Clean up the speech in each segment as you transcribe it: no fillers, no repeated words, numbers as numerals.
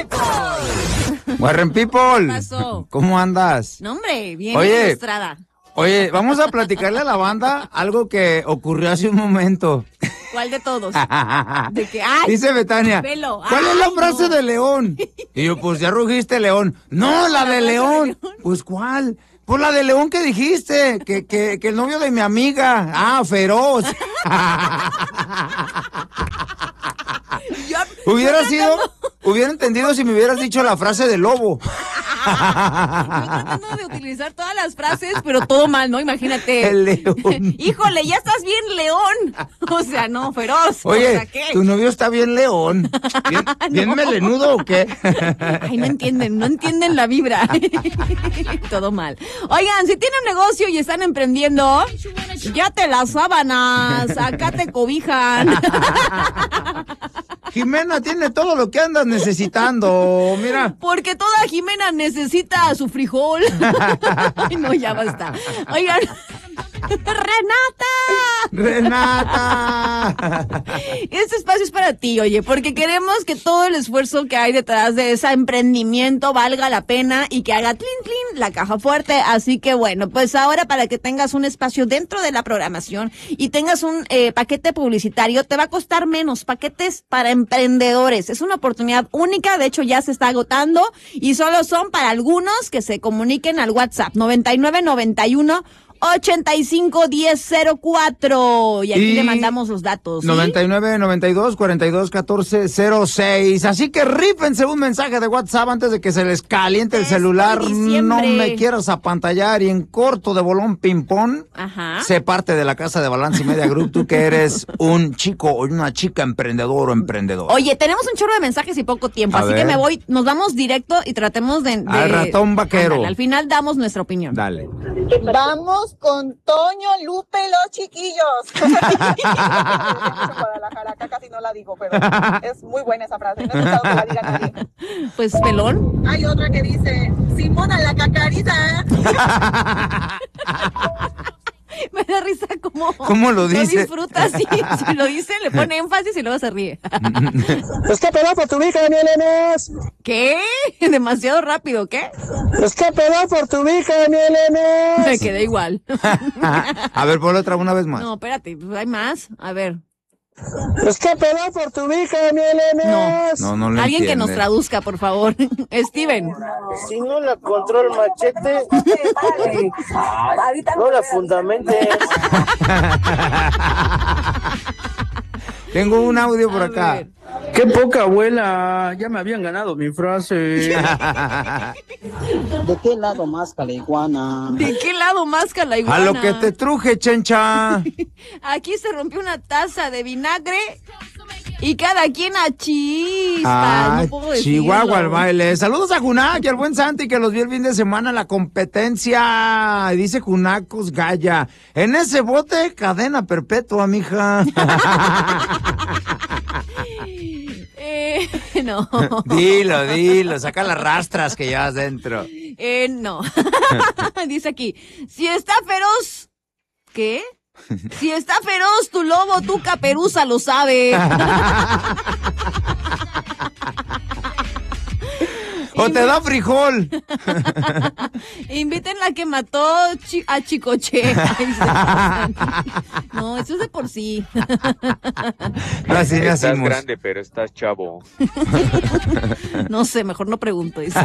Warren People. ¿Qué pasó? ¿Cómo andas? No, hombre, bien Oye. ilustrada. Oye, vamos a platicarle a la banda algo que ocurrió hace un momento. ¿Cuál de todos? De que, ay, Dice Betania, velo. ¿cuál es la Ay, frase no. de León? Y yo, pues ya rugiste León. No, la de frase de León. León. Pues ¿cuál? Pues la de León que dijiste, que el novio de mi amiga. Ah, Feroz. Hubiera entendido si me hubieras dicho la frase de lobo. Yo tratando de utilizar todas las frases, pero todo mal, ¿no? Imagínate. El león. Híjole, ya estás bien león. O sea, no, feroz. Oye, o sea, ¿qué? tu novio está bien león. ¿Bien No. melenudo o qué? Ay, no entienden la vibra. Todo mal. Oigan, si tienen un negocio y están emprendiendo, ya te las sábanas, acá te cobijan. Jimena tiene todo lo que andas necesitando, mira. Porque toda Jimena necesita su frijol. Ay, no, ya basta. Oigan, Renata. este espacio es para ti, oye, porque queremos que todo el esfuerzo que hay detrás de ese emprendimiento valga la pena y que haga tlin, tlin, la caja fuerte. Así que bueno, pues ahora para que tengas un espacio dentro de la programación y tengas un paquete publicitario, te va a costar menos. Paquetes para emprendedores. Es una oportunidad única, de hecho ya se está agotando y solo son para algunos que se comuniquen al WhatsApp 9991-851004 y aquí le mandamos los datos, ¿sí? 9992-421406. Así que rípense un mensaje de WhatsApp antes de que se les caliente el celular. No me quieras apantallar y en corto de bolón ping-pong. Ajá. Sé parte de la casa de Balance y Media Group, tú que eres un chico o una chica emprendedor o emprendedor. Oye, tenemos un chorro de mensajes y poco tiempo, A así ver. que nos vamos directo y tratemos de Al ratón vaquero. Ándale, al final damos nuestra opinión. Dale. Vamos con Toño, Lupe, los chiquillos. Guadalajara, acá casi no la digo, pero es muy buena esa frase. No he escuchado que la diga nadie. Pues pelón. Hay otra que dice, Simona la cacarita. Me da risa ¿Cómo lo dice? Lo disfruta así, si lo dice, le pone énfasis y luego se ríe. Es que peló por tu hija, mi Elenes. ¿Qué? Demasiado rápido, ¿qué? Es que peló por tu hija, mi Elenes. Me quedé igual. A ver, ponlo otra una vez más. No, espérate, pues hay más. A ver. Es que peló por tu hija, mi Elenes. No lo Alguien que entiende. nos traduzca, por favor. Steven. Si no la control machete, no la fundamentes. Tengo un audio por A acá. ver. Qué poca abuela, ya me habían ganado mi frase. ¿De qué lado más la iguana? ¿De qué lado masca la iguana? A lo que te truje, chencha. Aquí se rompió una taza de vinagre y cada quien a chispa. No puedo decirlo. Chihuahua al baile. Saludos a Junac y al buen Santi que los vi el fin de semana en la competencia. Y dice Junacos Gaya. En ese bote, cadena perpetua, mija. No. Dilo, saca las rastras que llevas dentro. No. Dice aquí, si está feroz, ¿qué? Si está feroz tu lobo, tu caperuza lo sabe. O te da frijol. Inviten la que mató a Chicoche. Ay, no, eso es de por sí. Así le Estás hacemos. grande, pero estás chavo. No sé, mejor no pregunto. Dice.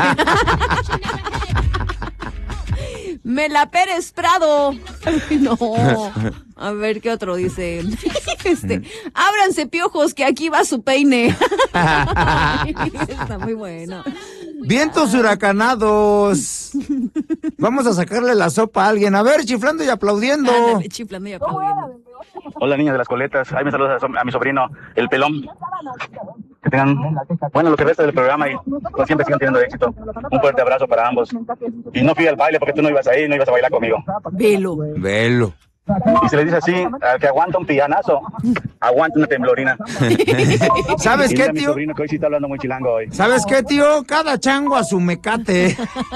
Mela Pérez Prado. Ay, no. A ver, ¿qué otro dice? Ábranse piojos que aquí va su peine. Ay, está muy bueno. Vientos huracanados. Vamos a sacarle la sopa a alguien. A ver, chiflando y aplaudiendo. Ándale, chiflando y aplaudiendo. Hola, niña de las coletas. Ahí me saludas a mi sobrino, el pelón. Que tengan, bueno, lo que resta del programa y pues, siempre sigan teniendo éxito. Un fuerte abrazo para ambos. Y no fui al baile porque tú no ibas a ir, no ibas a bailar conmigo. Velo. Y se le dice así, al que aguanta un pillanazo, aguanta una temblorina. ¿Sabes Y qué, mira, mi tío? sobrino que hoy sí está hablando muy chilango hoy. ¿Sabes qué, tío? Cada chango a su mecate.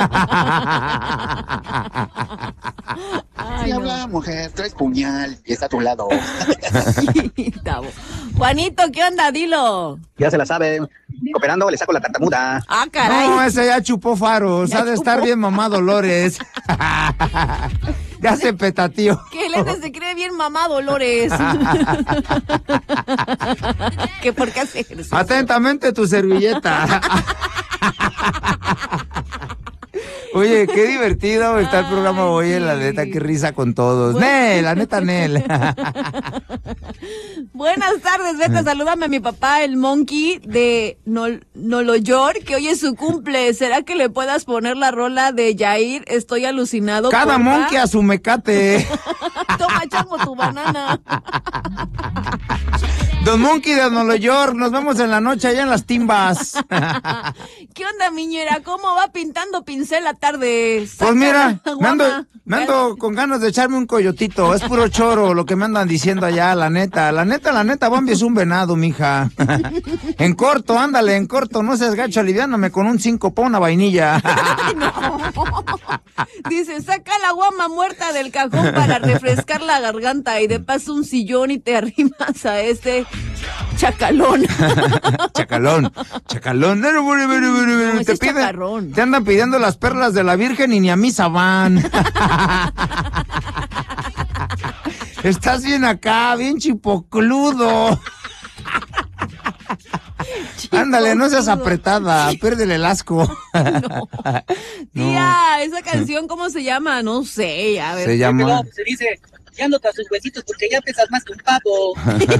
Ay, Si no. habla, mujer, traes puñal y está a tu lado. Tavo. Juanito, ¿qué onda? Dilo. Ya se la sabe. Cooperando, le saco la tartamuda. Ah, caray. No, ese ya chupó faros. Ya Ha de estar chupó. bien mamá Dolores. Ya se petatío. Que Elena se cree bien mamá Dolores. ¿Qué por qué hace ejercicio? Atentamente tu servilleta. Oye, qué divertido está el programa Ay, hoy, sí. la neta, qué risa con todos. Bueno. Nel, la neta, Nel. Buenas tardes, vete, salúdame a mi papá, el Monkey de Noloyor, que hoy es su cumple. ¿Será que le puedas poner la rola de Yair? Estoy alucinado. Cada porfa. monkey a su mecate. Toma, chango, tu banana. Don Monkey de Nueva York, nos vemos en la noche allá en las timbas. ¿Qué onda, miñera? ¿Cómo va pintando pincel la tarde? Pues mira, Saca la me ando con ganas de echarme un coyotito. Es puro choro lo que me andan diciendo allá, la neta. La neta, Bambi es un venado, mija. En corto, ándale, en corto. No seas gacho, aliviáname con un 5 pa' una vainilla. Dice, saca la guama muerta del cajón para refrescar la garganta y de paso un sillón y te arrimas a este chacalón. Chacalón. ese es chacarrón. Te andan pidiendo las perlas de la Virgen y ni a misa van. Estás bien acá, bien chipocludo. Ándale, no seas apretada, pérdele el asco. No. Tía, esa canción, ¿cómo se llama? No sé, a ver. Se llama... Se dice, ya no sus huesitos porque ya pesas más que un pavo.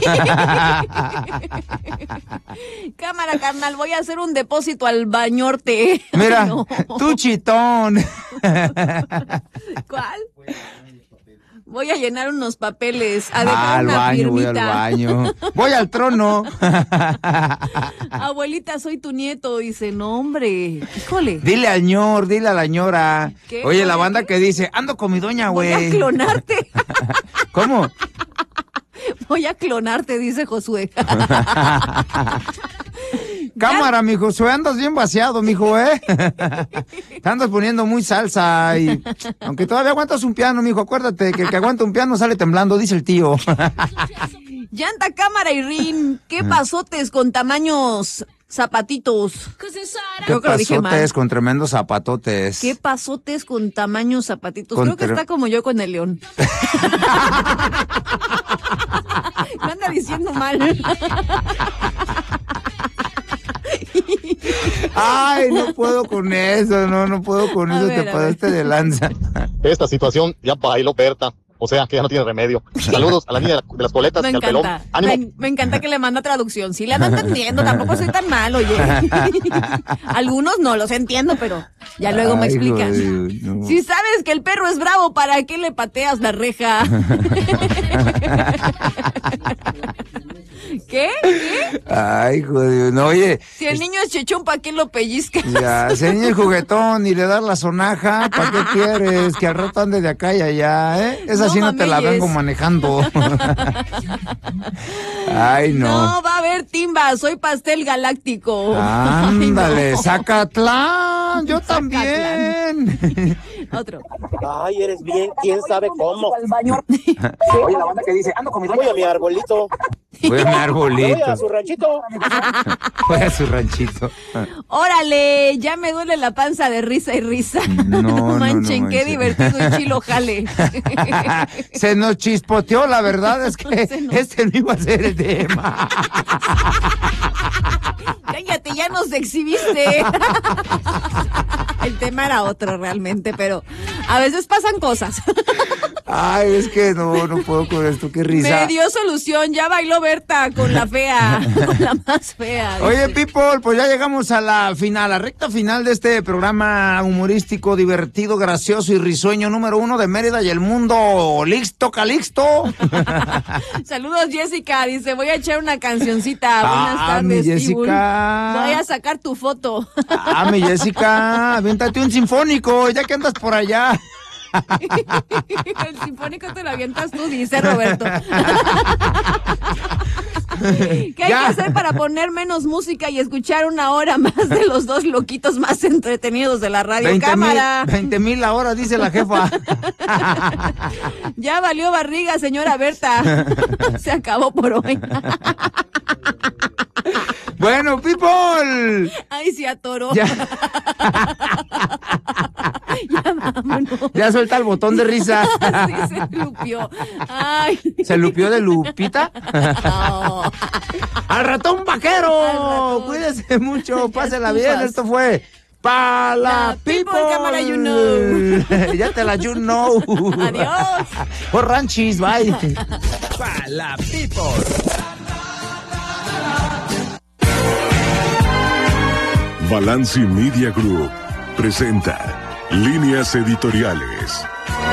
Cámara, carnal, voy a hacer un depósito al bañorte. Mira, No. tú chitón. ¿Cuál? Voy a llenar unos papeles, a dejar Al una baño, voy al firmita. baño. Voy al trono. Abuelita, soy tu nieto. Dice, no, hombre, híjole. Dile al ñor, dile a la ñora. ¿Qué? Oye, la ¿Voy a banda qué? que dice, ando con mi doña, Voy a güey. clonarte. ¿Cómo? Voy a clonarte, dice Josué. Cámara, mi Josué, andas bien vaciado, mijo, ¿eh? Te andas poniendo muy salsa y... Aunque todavía aguantas un piano, mijo, acuérdate que el que aguanta un piano sale temblando, dice el tío. Llanta, cámara y rin. ¿Qué pasotes con tamaños zapatitos? Creo que lo dije mal. Pasotes con tremendos zapatotes. ¿Qué pasotes con tamaños zapatitos? Con Creo que está como yo con el león. Me anda diciendo mal. Ay, no puedo con eso, no puedo con A eso, ver, te a pasaste de lanza. Esta situación ya bailó Berta. O sea, que ya no tiene remedio. Saludos a la niña de las coletas Me y al pelón. encanta. ¡Ánimo! Me encanta que le manda traducción. Sí, la ando entendiendo. Tampoco soy tan mal, oye. Algunos no los entiendo, pero ya luego me Ay, explican. joder, no. Si sabes que el perro es bravo, ¿para qué le pateas la reja? ¿Qué? Ay, joder, no, oye. Si el niño es chechón, ¿para qué lo pellizcas? Ya, si el niño es juguetón y le das la sonaja, ¿para qué quieres? Que al rato ande de acá y allá, ¿eh? Esa No sí no te la mameyes. vengo manejando. Ay, no. No, va a haber timba, soy pastel galáctico. Ándale, Ay, no. Zacatlán, yo también. Otro. Ay, eres bien, quién sabe cómo. Oye, la banda que dice, ando con mi Voy doña. a mi arbolito. Voy a mi Voy arbolito. a su ranchito. Voy a su ranchito. Órale, ya me duele la panza de risa y risa. No Manchen, qué manches. divertido y chilo jale. Se nos chispoteó, la verdad es que Se nos- este no iba a ser el tema. Cállate, ya nos exhibiste. El tema era otro realmente, pero a veces pasan cosas. Ay, es que no puedo con esto, qué risa. Me dio solución, ya bailó Berta con la fea, con la más fea. Oye, dice. people, pues ya llegamos a la final, la recta final de este programa humorístico, divertido, gracioso y risueño número 1 de Mérida y el mundo. ¿Listo, Calixto? Saludos, Jessica. Dice, voy a echar una cancioncita. Buenas Ah, tardes, mi Tibul. Jessica. Voy a sacar tu foto. Ah, mi Jessica, aviéntate un sinfónico, ya que andas por allá. El sinfónico te lo avientas tú, dice Roberto. ¿Qué hay Ya. que hacer para poner menos música y escuchar una hora más de los dos loquitos más entretenidos de la radio? Cámara. 20,000 la hora, dice la jefa. Ya valió barriga, señora Berta. Se acabó por hoy. Bueno, people. Ay, sí, atoró. Ya. Ya vámonos. Ya suelta el botón de risa. Sí, se lupió. Ay. ¿Se lupió de Lupita? No. ¡Al ratón vaquero! Al ratón. Cuídese mucho, pásela bien. estufas. Esto fue Pa' la People. Cámara, you know. Ya te la you know. Adiós. Por ranchis, bye. Pa' la People. Balanci Media Group presenta Líneas Editoriales.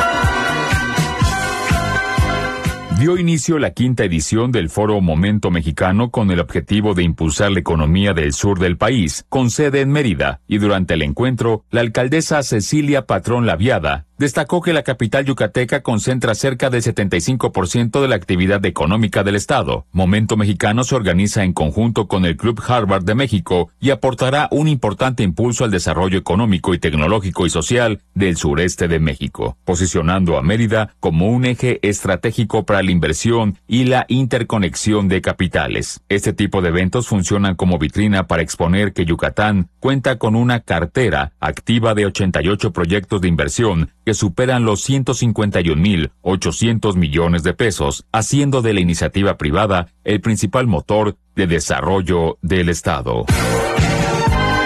Dio inicio la quinta edición del Foro Momento Mexicano con el objetivo de impulsar la economía del sur del país, con sede en Mérida, y durante el encuentro, la alcaldesa Cecilia Patrón Laviada destacó que la capital yucateca concentra cerca del 75% de la actividad económica del estado. Momento Mexicano se organiza en conjunto con el Club Harvard de México y aportará un importante impulso al desarrollo económico y tecnológico y social del sureste de México, posicionando a Mérida como un eje estratégico para la inversión y la interconexión de capitales. Este tipo de eventos funcionan como vitrina para exponer que Yucatán cuenta con una cartera activa de 88 proyectos de inversión que superan los 151.800 millones de pesos, haciendo de la iniciativa privada el principal motor de desarrollo del Estado.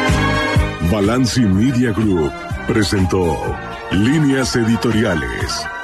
Balanci Media Group presentó Líneas Editoriales.